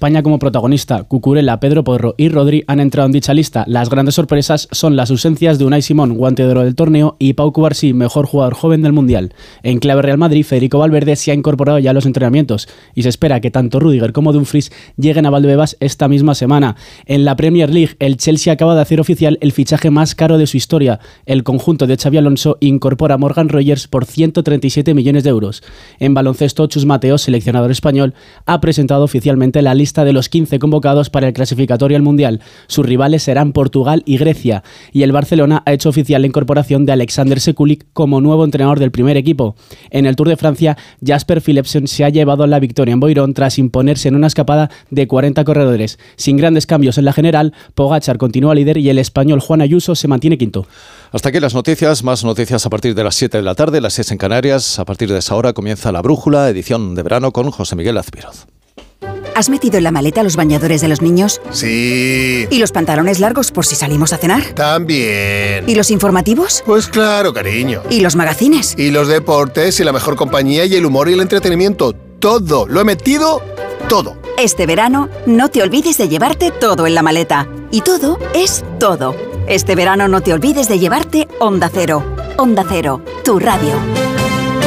España como protagonista. Cucurella, Pedro Porro y Rodri han entrado en dicha lista. Las grandes sorpresas son las ausencias de Unai Simón, guante de oro del torneo, y Pau Cubarsí, mejor jugador joven del Mundial. En clave Real Madrid, Federico Valverde se ha incorporado ya a los entrenamientos y se espera que tanto Rüdiger como Dumfries lleguen a Valdebebas esta misma semana. En la Premier League, el Chelsea acaba de hacer oficial el fichaje más caro de su historia. El conjunto de Xabi Alonso incorpora a Morgan Rogers por 137 millones de euros. En baloncesto, Chus Mateo, seleccionador español, ha presentado oficialmente la lista de los 15 convocados para el clasificatorio al Mundial. Sus rivales serán Portugal y Grecia. Y el Barcelona ha hecho oficial la incorporación de Alexander Sekulic como nuevo entrenador del primer equipo. En el Tour de Francia, Jasper Philipsen se ha llevado la victoria en Boirón tras imponerse en una escapada de 40 corredores. Sin grandes cambios en la general, Pogačar continúa líder y el español Juan Ayuso se mantiene quinto. Hasta aquí las noticias, más noticias a partir de las 7 de la tarde, las 6 en Canarias. A partir de esa hora comienza La Brújula, edición de verano con José Miguel Azpiroz. ¿Has metido en la maleta los bañadores de los niños? Sí. ¿Y los pantalones largos por si salimos a cenar? También. ¿Y los informativos? Pues claro, cariño. ¿Y los magazines? Y los deportes y la mejor compañía y el humor y el entretenimiento. Todo. Lo he metido todo. Este verano, no te olvides de llevarte todo en la maleta. Y todo es todo. Este verano no te olvides de llevarte Onda Cero. Onda Cero, tu radio.